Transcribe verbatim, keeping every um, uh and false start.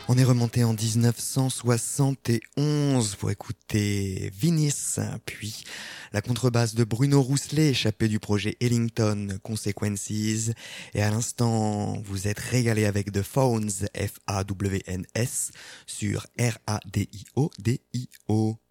On est remonté en dix-neuf cent soixante et onze pour écouter Vinis, puis la contrebasse de Bruno Rousselet, échappée du projet Ellington Consequences, et à l'instant, vous êtes régalé avec The Fawns, F A W N S, sur R A D I O D I O.